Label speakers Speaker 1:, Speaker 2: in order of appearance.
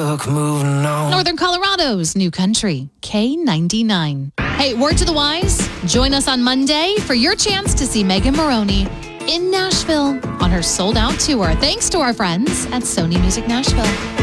Speaker 1: book, moving on.
Speaker 2: Northern Colorado's new country, K99. Hey, word to the wise, join us on Monday for your chance to see Megan Moroney in Nashville on her sold-out tour, thanks to our friends at Sony Music Nashville.